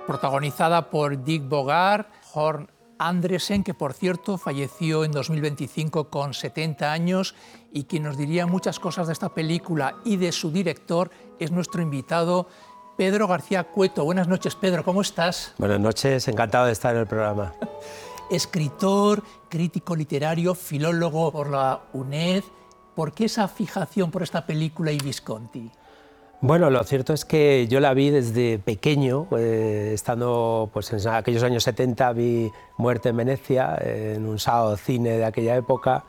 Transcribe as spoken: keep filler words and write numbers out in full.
protagonizada por Dick Bogart, Horn Andresen, que por cierto falleció en dos mil veinticinco con setenta años, y quien nos diría muchas cosas de esta película y de su director es nuestro invitado Pedro García Cueto. Buenas noches, Pedro, ¿cómo estás? Buenas noches, encantado de estar en el programa. Escritor, crítico literario, filólogo por la UNED. ¿Por qué esa fijación por esta película y Visconti? Bueno, lo cierto es que yo la vi desde pequeño, eh, estando pues, en aquellos años setenta, vi Muerte en Venecia, eh, en un sábado cine de aquella época,